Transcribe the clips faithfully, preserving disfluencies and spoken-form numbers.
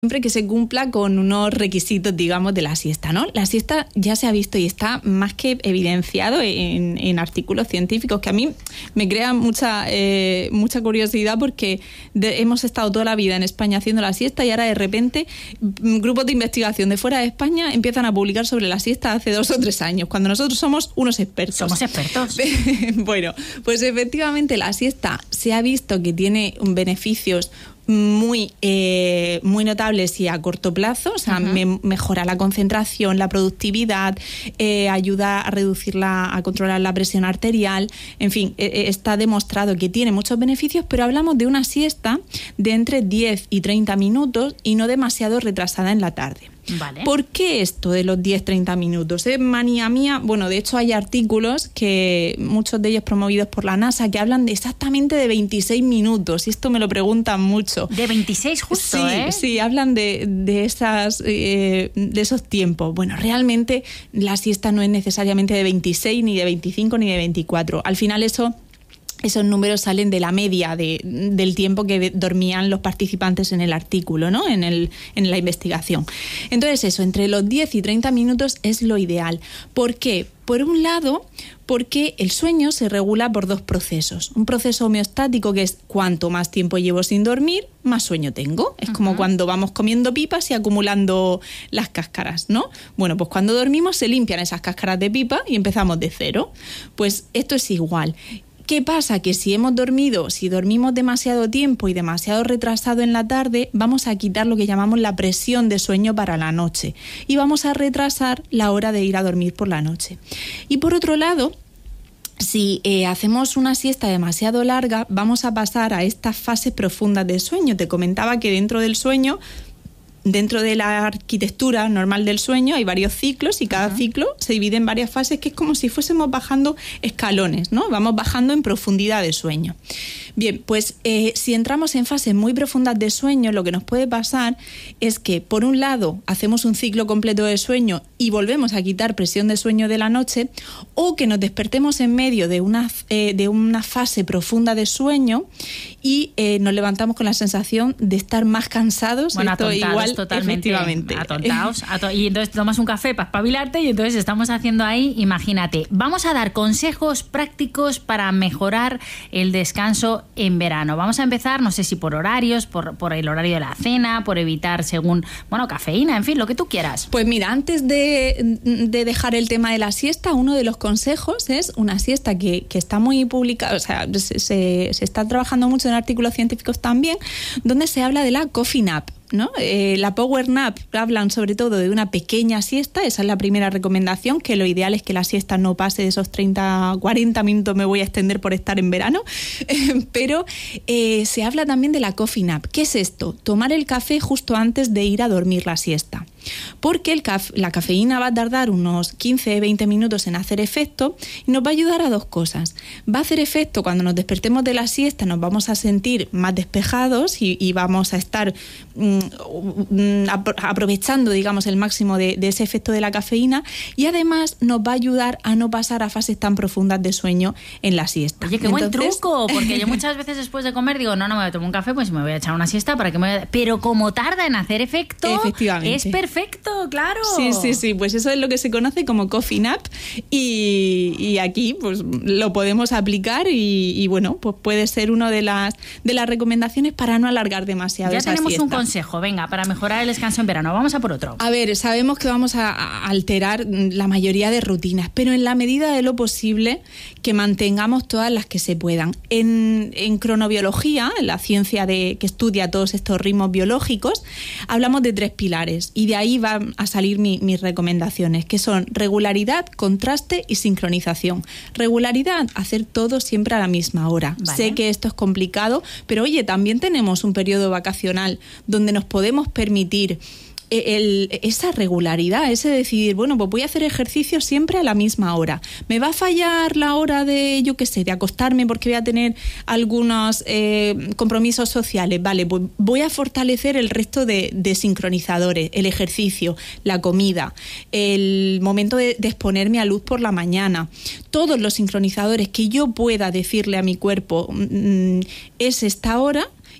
siempre que se cumpla con unos requisitos, digamos, de la siesta, ¿no? La siesta ya se ha visto y está más que evidenciado en, en artículos científicos que a mí me crean mucha, eh, mucha curiosidad porque de, hemos estado toda la vida en España haciendo la siesta y ahora de repente grupos de investigación de fuera de España empiezan a publicar sobre la siesta hace dos o tres años, cuando nosotros somos unos expertos. Somos expertos. Bueno, pues efectivamente la siesta se ha visto que tiene beneficios muy eh, muy notables y a corto plazo, o sea, uh-huh. me, mejora la concentración, la productividad, eh, ayuda a reducir la, a controlar la presión arterial, en fin, eh, está demostrado que tiene muchos beneficios, pero hablamos de una siesta de entre diez y treinta minutos y no demasiado retrasada en la tarde. Vale. ¿Por qué esto de los diez a treinta minutos? ¿Es manía mía? Bueno, de hecho hay artículos, que muchos de ellos promovidos por la NASA, que hablan de exactamente de veintiséis minutos, y esto me lo preguntan mucho. ¿De veintiséis justo, sí, eh? Sí, hablan de, de, esas, eh, de esos tiempos. Bueno, realmente la siesta no es necesariamente de veintiséis, ni de veinticinco, ni de veinticuatro. Al final eso... Esos números salen de la media de, del tiempo que dormían los participantes en el artículo, ¿no? En, el, en la investigación. Entonces eso, entre los diez y treinta minutos es lo ideal. ¿Por qué? Por un lado, porque el sueño se regula por dos procesos. Un proceso homeostático, que es cuanto más tiempo llevo sin dormir, más sueño tengo. Es uh-huh. como cuando vamos comiendo pipas y acumulando las cáscaras, ¿no? Bueno, pues cuando dormimos se limpian esas cáscaras de pipa y empezamos de cero. Pues esto es igual. ¿Qué pasa? Que si hemos dormido, si dormimos demasiado tiempo y demasiado retrasado en la tarde, vamos a quitar lo que llamamos la presión de sueño para la noche y vamos a retrasar la hora de ir a dormir por la noche. Y por otro lado, si eh, hacemos una siesta demasiado larga, vamos a pasar a estas fases profundas del sueño. Te comentaba que dentro del sueño... Dentro de la arquitectura normal del sueño hay varios ciclos y cada uh-huh. ciclo se divide en varias fases, que es como si fuésemos bajando escalones, ¿no? Vamos bajando en profundidad de sueño. Bien, pues eh, si entramos en fases muy profundas de sueño, lo que nos puede pasar es que, por un lado, hacemos un ciclo completo de sueño y volvemos a quitar presión de sueño de la noche, o que nos despertemos en medio de una, eh, de una fase profunda de sueño y eh, nos levantamos con la sensación de estar más cansados. Bueno, Esto atontados, igual, totalmente efectivamente. Atontados, ato- y entonces tomas un café para espabilarte y entonces estamos haciendo ahí, imagínate. Vamos a dar consejos prácticos para mejorar el descanso en verano. Vamos a empezar, no sé si por horarios, por, por el horario de la cena, por evitar según, bueno, cafeína, en fin, lo que tú quieras. Pues mira, antes de, de dejar el tema de la siesta, uno de los consejos es una siesta que, que está muy publicada, o sea, se, se, se está trabajando mucho en artículos científicos también, donde se habla de la coffee nap, ¿no? Eh, la power nap hablan sobre todo de una pequeña siesta, esa es la primera recomendación, que lo ideal es que la siesta no pase de esos treinta, cuarenta minutos, me voy a extender por estar en verano, eh, pero eh, se habla también de la coffee nap. ¿Qué es esto? Tomar el café justo antes de ir a dormir la siesta. Porque el caf- la cafeína va a tardar unos quince a veinte minutos en hacer efecto y nos va a ayudar a dos cosas. Va a hacer efecto cuando nos despertemos de la siesta, nos vamos a sentir más despejados y, y vamos a estar mm, mm, aprovechando, digamos, el máximo de, de ese efecto de la cafeína, y además nos va a ayudar a no pasar a fases tan profundas de sueño en la siesta. Oye, qué Entonces... buen truco, porque yo muchas veces después de comer digo, no, no me voy a tomar un café, pues me voy a echar una siesta para que me vaya... Pero como tarda en hacer efecto, efectivamente, es perfecto. Perfecto, claro. Sí, sí, sí, pues eso es lo que se conoce como coffee nap, y, y aquí pues lo podemos aplicar y, y bueno, pues puede ser una de las de las recomendaciones para no alargar demasiado ya esa tenemos siesta. Un consejo, venga, para mejorar el descanso en verano. Vamos a por otro. A ver, sabemos que vamos a, a alterar la mayoría de rutinas, pero en la medida de lo posible que mantengamos todas las que se puedan. En, en cronobiología, la ciencia de, que estudia todos estos ritmos biológicos, hablamos de tres pilares, y de ahí van a salir mi, mis recomendaciones, que son regularidad, contraste y sincronización. Regularidad, hacer todo siempre a la misma hora. Vale. Sé que esto es complicado, pero oye, también tenemos un periodo vacacional donde nos podemos permitir El, esa regularidad, ese decidir, bueno, pues voy a hacer ejercicio siempre a la misma hora. ¿Me va a fallar la hora de, yo qué sé, de acostarme porque voy a tener algunos eh, compromisos sociales? Vale, pues voy a fortalecer el resto de, de sincronizadores, el ejercicio, la comida, el momento de, de exponerme a luz por la mañana. Todos los sincronizadores que yo pueda decirle a mi cuerpo, mmm, es esta hora,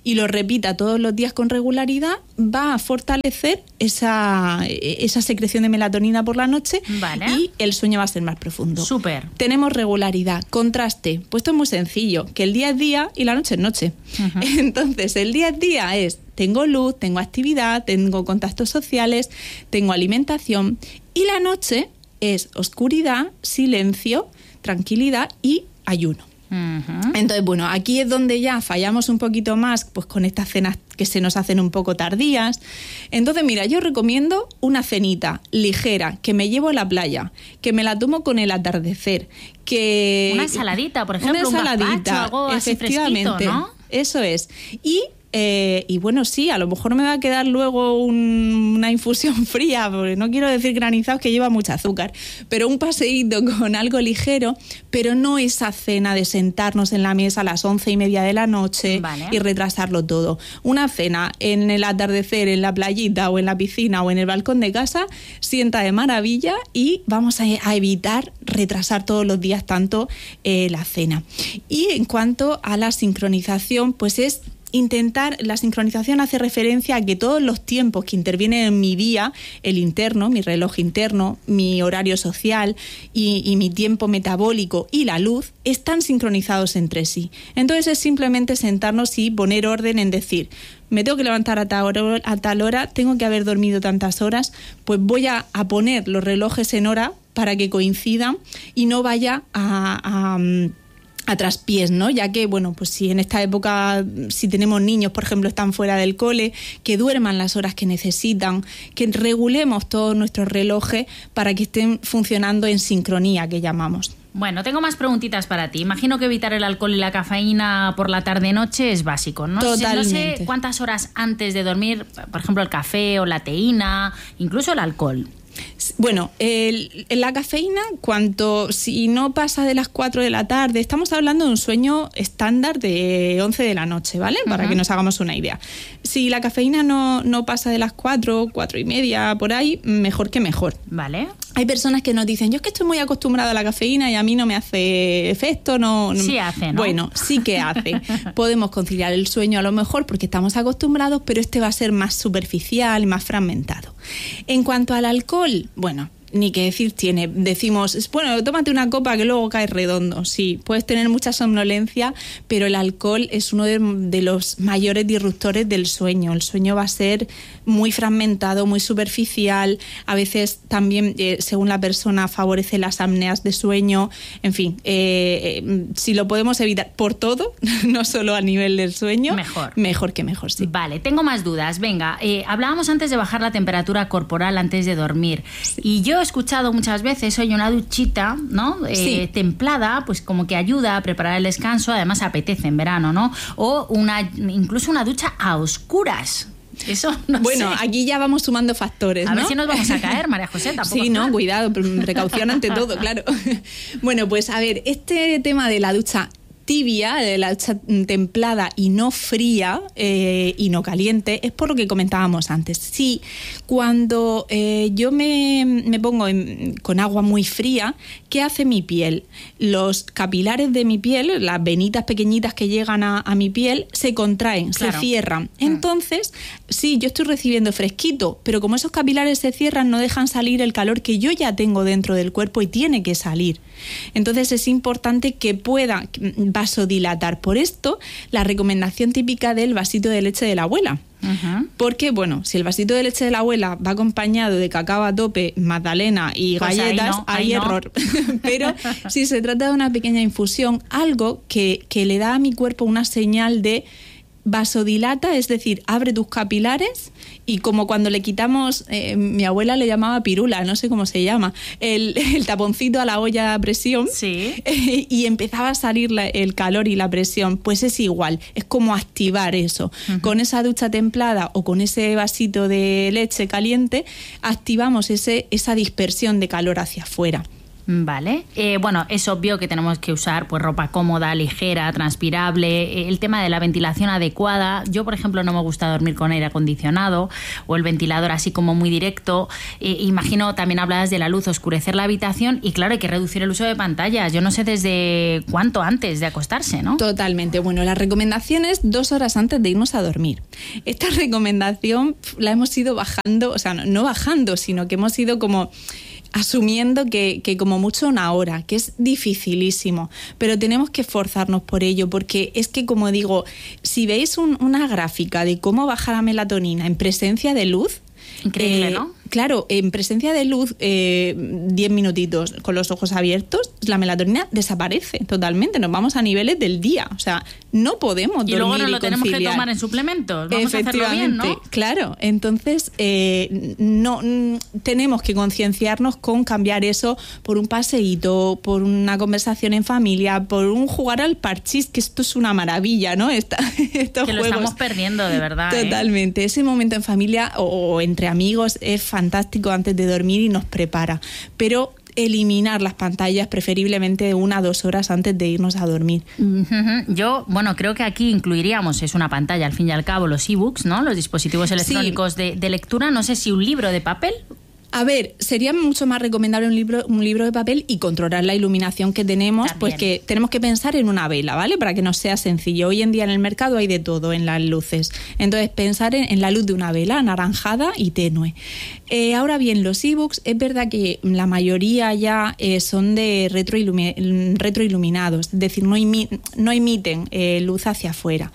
y lo repita todos los días con regularidad, va a fortalecer esa, esa secreción de melatonina por la noche, vale. y el sueño va a ser más profundo. Súper. Tenemos regularidad. Contraste, pues esto es muy sencillo, que el día es día y la noche es noche. Uh-huh. Entonces, el día es día es, tengo luz, tengo actividad, tengo contactos sociales, tengo alimentación, y la noche es oscuridad, silencio, tranquilidad y ayuno. Uh-huh. Entonces, bueno, aquí es donde ya fallamos un poquito más, pues con estas cenas que se nos hacen un poco tardías. Entonces, mira, yo recomiendo una cenita ligera, que me llevo a la playa, que me la tomo con el atardecer, que... Una ensaladita, por ejemplo, una ensaladita, un gazpacho, algo así fresquito, ¿no? Eso es. Y Eh, y bueno, sí, a lo mejor me va a quedar luego un, una infusión fría, porque no quiero decir granizados, que lleva mucho azúcar, pero un paseíto con algo ligero, pero no esa cena de sentarnos en la mesa a las once y media de la noche, vale. y retrasarlo todo. Una cena en el atardecer, en la playita o en la piscina o en el balcón de casa, sienta de maravilla, y vamos a, a evitar retrasar todos los días tanto eh, la cena. Y en cuanto a la sincronización, pues es intentar, la sincronización hace referencia a que todos los tiempos que intervienen en mi día, el interno, mi reloj interno, mi horario social y, y mi tiempo metabólico y la luz, están sincronizados entre sí. Entonces es simplemente sentarnos y poner orden en decir, me tengo que levantar a tal hora, a tal hora, tengo que haber dormido tantas horas, pues voy a, a poner los relojes en hora para que coincidan y no vaya a... a a traspiés, ¿no? Ya que, bueno, pues si en esta época, si tenemos niños, por ejemplo, están fuera del cole, que duerman las horas que necesitan, que regulemos todos nuestros relojes para que estén funcionando en sincronía, que llamamos. Bueno, tengo más preguntitas para ti. Imagino que evitar el alcohol y la cafeína por la tarde-noche es básico, ¿no? Totalmente. No sé cuántas horas antes de dormir, por ejemplo, el café o la teína, incluso el alcohol. Bueno, el, la cafeína, cuanto si no pasa de las cuatro de la tarde, estamos hablando de un sueño estándar de once de la noche, ¿vale? Para uh-huh. que nos hagamos una idea. Si la cafeína no, no pasa de las cuatro, cuatro y media, por ahí, mejor que mejor. Vale. Hay personas que nos dicen, yo es que estoy muy acostumbrada a la cafeína y a mí no me hace efecto. No, no. Sí hace, ¿no? Bueno, sí que hace. Podemos conciliar el sueño a lo mejor porque estamos acostumbrados, pero este va a ser más superficial, más fragmentado. En cuanto al alcohol, bueno, ni que decir tiene. Decimos, bueno, tómate una copa que luego caes redondo. Sí, puedes tener mucha somnolencia, pero el alcohol es uno de, de los mayores disruptores del sueño. El sueño va a ser muy fragmentado, muy superficial. A veces también, eh, según la persona, favorece las apneas de sueño. En fin, eh, eh, si lo podemos evitar por todo, no solo a nivel del sueño, mejor. Mejor que mejor, sí. Vale, tengo más dudas. Venga, eh, hablábamos antes de bajar la temperatura corporal antes de dormir. Sí. Y yo he escuchado muchas veces, oye, una duchita, ¿no? Eh, sí. templada, pues como que ayuda a preparar el descanso, además apetece en verano, ¿no? O una, incluso una ducha a oscuras. Eso no Bueno, sé. Aquí ya vamos sumando factores, a ¿no? ver si nos vamos a caer, María José, tampoco. Sí, no, cuidado, precaución ante todo, claro. Bueno, pues a ver, este tema de la ducha tibia, de la ducha templada y no fría eh, y no caliente, es por lo que comentábamos antes. Sí, cuando eh, yo me, me pongo en, con agua muy fría, ¿qué hace mi piel? Los capilares de mi piel, las venitas pequeñitas que llegan a, a mi piel, se contraen, claro. se cierran. Entonces, sí, yo estoy recibiendo fresquito, pero como esos capilares se cierran, no dejan salir el calor que yo ya tengo dentro del cuerpo y tiene que salir. Entonces es importante que pueda vasodilatar. Por esto, la recomendación típica del vasito de leche de la abuela. Uh-huh. Porque, bueno, si el vasito de leche de la abuela va acompañado de cacao a tope, magdalena y pues galletas, ahí no, hay ahí error. No. Pero si se trata de una pequeña infusión, algo que, que le da a mi cuerpo una señal de vasodilata, es decir, abre tus capilares, y como cuando le quitamos, eh, mi abuela le llamaba pirula, no sé cómo se llama, el, el taponcito a la olla a presión, sí. eh, y empezaba a salir la, el calor y la presión, pues es igual, es como activar eso. Uh-huh. Con esa ducha templada o con ese vasito de leche caliente, activamos ese, esa dispersión de calor hacia afuera. Vale. Eh, bueno, es obvio que tenemos que usar pues ropa cómoda, ligera, transpirable, el tema de la ventilación adecuada. Yo, por ejemplo, no me gusta dormir con aire acondicionado o el ventilador así como muy directo. Eh, imagino, también hablabas de la luz, oscurecer la habitación y claro, hay que reducir el uso de pantallas. Yo no sé desde cuánto antes de acostarse, ¿no? Totalmente. Bueno, la recomendación es dos horas antes de irnos a dormir. Esta recomendación la hemos ido bajando, o sea, no, no bajando, sino que hemos ido como asumiendo que, que como mucho una hora, que es dificilísimo, pero tenemos que esforzarnos por ello, porque es que, como digo, si veis un, una gráfica de cómo baja la melatonina en presencia de luz, increíble, eh, ¿no? Claro, en presencia de luz, eh, diez minutitos con los ojos abiertos, la melatonina desaparece totalmente. Nos vamos a niveles del día. O sea, no podemos dormir y Y luego nos lo tenemos que conciliar. tomar en suplementos. Vamos a hacerlo bien, ¿no? Claro. Entonces, eh, no mm, tenemos que concienciarnos con cambiar eso por un paseíto, por una conversación en familia, por un jugar al parchís, que esto es una maravilla, ¿no? Esta, estos que lo juegos. estamos perdiendo, de verdad. Totalmente. ¿eh? Ese momento en familia o, o entre amigos es fantástico. fantástico antes de dormir y nos prepara, pero eliminar las pantallas preferiblemente una o dos horas antes de irnos a dormir. Yo, bueno, creo que aquí incluiríamos, es una pantalla al fin y al cabo, los ebooks, ¿no? Los dispositivos electrónicos sí. de, de lectura, no sé si un libro de papel. A ver, sería mucho más recomendable un libro, un libro de papel y controlar la iluminación que tenemos, También. pues que tenemos que pensar en una vela, ¿vale? Para que nos sea sencillo. Hoy en día en el mercado hay de todo en las luces. Entonces, pensar en, en la luz de una vela anaranjada y tenue. Eh, ahora bien, los ebooks, es verdad que la mayoría ya eh, son de retroilumi- retroiluminados, es decir, no, imi- no emiten eh, luz hacia afuera.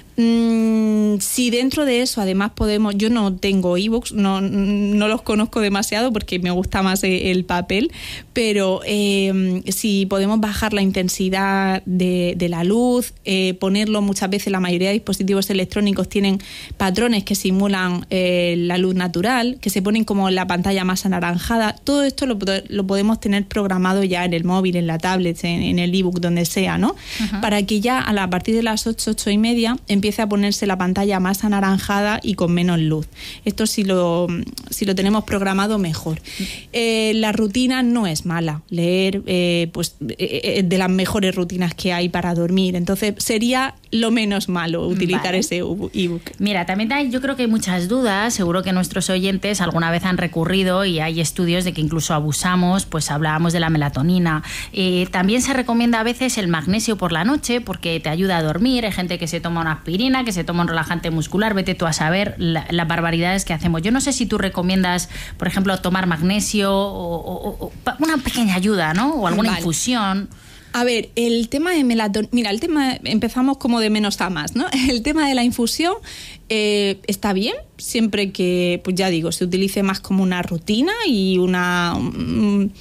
Mm, si dentro de eso además podemos, yo no tengo ebooks, no, no los conozco demasiado porque me gusta más el papel, pero eh, si podemos bajar la intensidad de, de la luz, eh, ponerlo, muchas veces la mayoría de dispositivos electrónicos tienen patrones que simulan eh, la luz natural, que se ponen como en la pantalla más anaranjada. Todo esto lo, lo podemos tener programado ya en el móvil, en la tablet, en, en el ebook, donde sea, ¿no? Uh-huh. Para que ya a, la, a partir de las ocho, ocho y media empiece a ponerse la pantalla más anaranjada y con menos luz. Esto si lo, si lo tenemos programado mejor. Eh, la rutina no es mala. Leer eh, pues eh, de las mejores rutinas que hay para dormir. Entonces sería lo menos malo utilizar vale. ese ebook. Mira, también hay, yo creo que hay muchas dudas. Seguro que nuestros oyentes alguna vez han recurrido y hay estudios de que incluso abusamos, pues hablábamos de la melatonina. Eh, también se recomienda a veces el magnesio por la noche porque te ayuda a dormir. Hay gente que se toma una aspirina, que se toma un relajante muscular, vete tú a saber las la barbaridades que hacemos. Yo no sé si tú recomiendas, por ejemplo, tomar magnesio o, o, o una pequeña ayuda, ¿no? O alguna vale. infusión. A ver, el tema de melatonina, mira, el tema, empezamos como de menos a más, ¿no? El tema de la infusión eh, está bien, siempre que, pues ya digo, se utilice más como una rutina y una, um,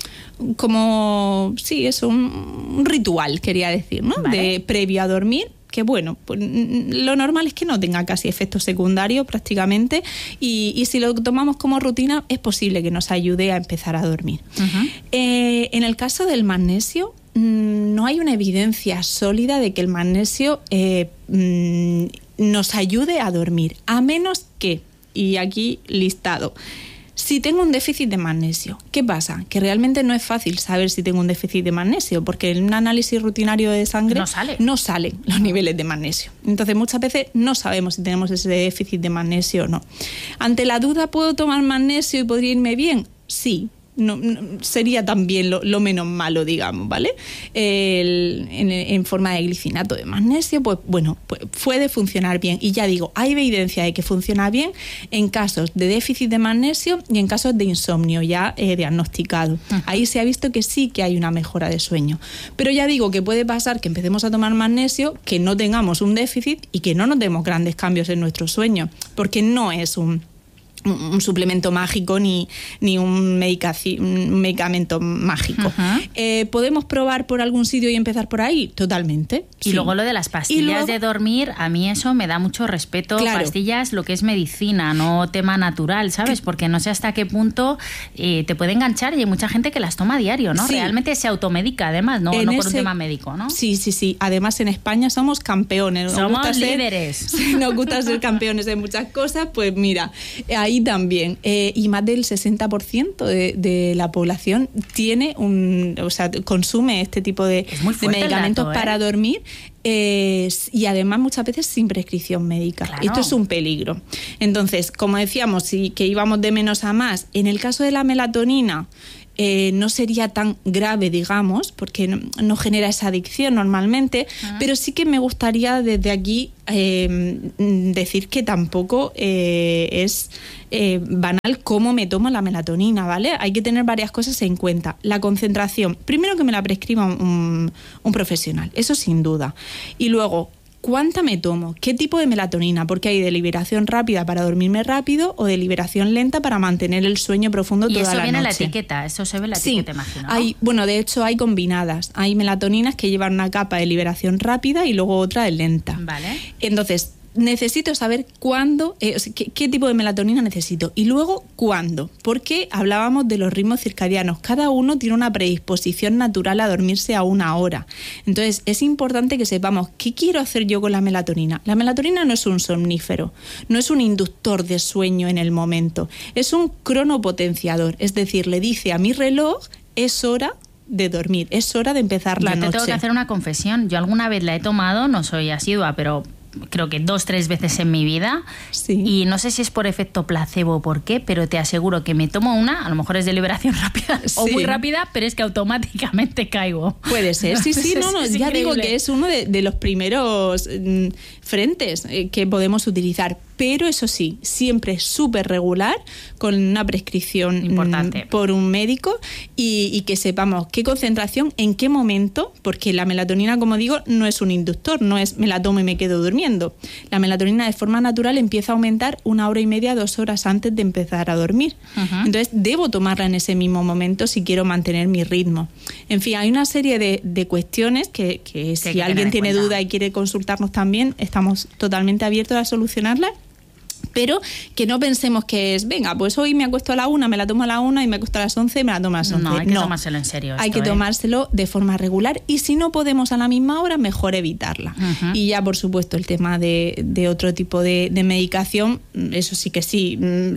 como, sí, eso, un, un ritual, quería decir, ¿no? Vale. De previo a dormir. Que bueno, pues lo normal es que no tenga casi efectos secundarios prácticamente y, y si lo tomamos como rutina es posible que nos ayude a empezar a dormir. Uh-huh. Eh, en el caso del magnesio, mmm, no hay una evidencia sólida de que el magnesio eh, mmm, nos ayude a dormir, a menos que, y aquí listado, si tengo un déficit de magnesio. ¿Qué pasa? Que realmente no es fácil saber si tengo un déficit de magnesio, porque en un análisis rutinario de sangre no, sale. no salen los niveles de magnesio. Entonces, muchas veces no sabemos si tenemos ese déficit de magnesio o no. Ante la duda, ¿puedo tomar magnesio y podría irme bien? Sí. No, no, sería también lo, lo menos malo, digamos, ¿vale? El, en, en forma de glicinato de magnesio, pues bueno, pues puede funcionar bien. Y ya digo, hay evidencia de que funciona bien en casos de déficit de magnesio y en casos de insomnio ya eh, diagnosticado. Uh-huh. Ahí se ha visto que sí que hay una mejora de sueño. Pero ya digo que puede pasar que empecemos a tomar magnesio, que no tengamos un déficit y que no notemos grandes cambios en nuestro sueño, porque no es un... un suplemento mágico ni, ni un, medicaci- un medicamento mágico. Uh-huh. Eh, ¿Podemos probar por algún sitio y empezar por ahí? Totalmente. Y sí. luego lo de las pastillas luego, de dormir, a mí eso me da mucho respeto. Claro. Pastillas, lo que es medicina, no tema natural, ¿sabes? Porque no sé hasta qué punto eh, te puede enganchar y hay mucha gente que las toma a diario, ¿no? Sí. Realmente se automedica además, no, no por ese, un tema médico, ¿no? Sí, sí, sí. Además en España somos campeones. Nos somos gusta líderes. Ser, nos gusta ser campeones de muchas cosas, pues mira, hay ahí también. Eh, y más del sesenta por ciento de, de la población tiene un, o sea, consume este tipo de, de medicamentos dato, ¿eh? para dormir. Eh, y además muchas veces sin prescripción médica. Claro. Esto es un peligro. Entonces, como decíamos, sí, que íbamos de menos a más. En el caso de la melatonina, Eh, no sería tan grave, digamos, porque no, no genera esa adicción normalmente, uh-huh. pero sí que me gustaría desde aquí eh, decir que tampoco eh, es eh, banal cómo me tomo la melatonina, ¿vale? Hay que tener varias cosas en cuenta. La concentración, primero que me la prescriba un, un profesional, eso sin duda. Y luego, ¿cuánta me tomo? ¿Qué tipo de melatonina? Porque hay de liberación rápida para dormirme rápido o de liberación lenta para mantener el sueño profundo toda la noche. Y eso viene en la etiqueta, eso se ve en la sí, etiqueta, imagino, ¿no? Hay, bueno, de hecho hay combinadas. Hay melatoninas que llevan una capa de liberación rápida y luego otra de lenta. Vale. Entonces, necesito saber cuándo, eh, qué, qué tipo de melatonina necesito y luego cuándo, porque hablábamos de los ritmos circadianos. Cada uno tiene una predisposición natural a dormirse a una hora. Entonces, es importante que sepamos qué quiero hacer yo con la melatonina. La melatonina no es un somnífero, no es un inductor de sueño en el momento, es un cronopotenciador, es decir, le dice a mi reloj, es hora de dormir, es hora de empezar la yo te noche. Tengo que hacer una confesión, yo alguna vez la he tomado, no soy asidua, pero creo que dos, tres veces en mi vida, sí. y no sé si es por efecto placebo o por qué, pero te aseguro que me tomo una, a lo mejor es de liberación rápida sí. o muy rápida, pero es que automáticamente caigo. Puede ser, sí, sí, no, no, ya digo que es uno de, de los primeros mm, frentes eh, que podemos utilizar, pero eso sí, siempre súper regular, con una prescripción importante por un médico y, y que sepamos qué concentración, en qué momento, porque la melatonina, como digo, no es un inductor, no es me la tomo y me quedo durmiendo. La melatonina de forma natural empieza a aumentar una hora y media, dos horas antes de empezar a dormir. Uh-huh. Entonces, debo tomarla en ese mismo momento si quiero mantener mi ritmo. En fin, hay una serie de, de cuestiones que, que, que si alguien tiene cuenta. duda y quiere consultarnos también, estamos totalmente abiertos a solucionarlas. Pero que no pensemos que es, venga, pues hoy me acuesto a la una, me la tomo a la una y me acuesto a las once y me la tomo a las once. No, hay que no. tomárselo en serio. Hay esto, que ¿eh? tomárselo de forma regular y si no podemos a la misma hora, mejor evitarla. Uh-huh. Y ya, por supuesto, el tema de, de otro tipo de, de medicación, eso sí que sí,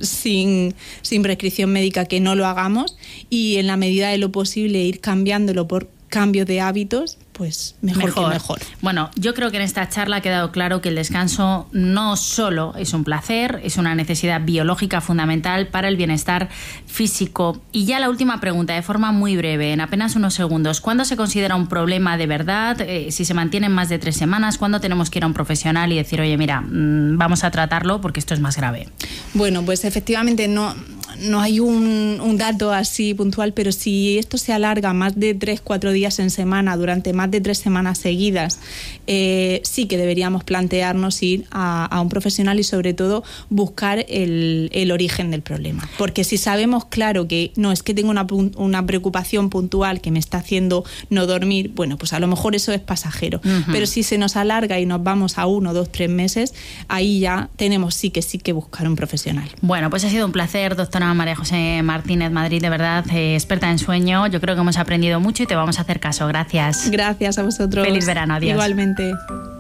sin, sin prescripción médica que no lo hagamos y en la medida de lo posible ir cambiándolo por cambios de hábitos, pues mejor, mejor que mejor. Bueno, yo creo que en esta charla ha quedado claro que el descanso no solo es un placer, es una necesidad biológica fundamental para el bienestar físico. Y ya la última pregunta, de forma muy breve, en apenas unos segundos. ¿Cuándo se considera un problema de verdad? Eh, si se mantienen más de tres semanas, ¿cuándo tenemos que ir a un profesional y decir, oye, mira, mmm, vamos a tratarlo porque esto es más grave? Bueno, pues efectivamente no... No hay un, un dato así puntual, pero si esto se alarga más de tres, cuatro días en semana, durante más de tres semanas seguidas, eh, sí que deberíamos plantearnos ir a, a un profesional y sobre todo buscar el, el origen del problema. Porque si sabemos claro que no es que tengo una, una preocupación puntual que me está haciendo no dormir, bueno, pues a lo mejor eso es pasajero. Uh-huh. Pero si se nos alarga y nos vamos a uno, dos, tres meses, ahí ya tenemos sí que sí que buscar un profesional. Bueno, pues ha sido un placer, doctora María José Martínez Madrid, de verdad, eh, experta en sueño. Yo creo que hemos aprendido mucho y te vamos a hacer caso. Gracias. Gracias a vosotros. Feliz verano, adiós. Igualmente.